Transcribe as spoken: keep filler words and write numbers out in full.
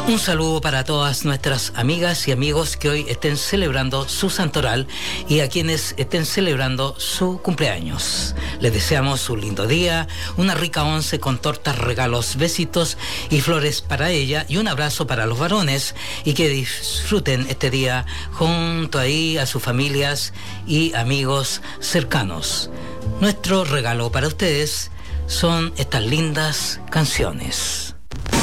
Un saludo para todas nuestras amigas y amigos que hoy estén celebrando su santoral y a quienes estén celebrando su cumpleaños. Les deseamos un lindo día, una rica once con tortas, regalos, besitos y flores para ella y un abrazo para los varones y que disfruten este día junto ahí a sus familias y amigos cercanos. Nuestro regalo para ustedes son estas lindas canciones.